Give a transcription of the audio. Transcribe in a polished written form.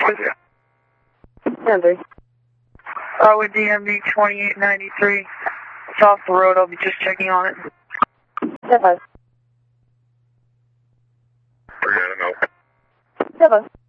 with you. Number. With DMV 2893. It's off the road. I'll be just checking on it. Never. Forget it, no. Never.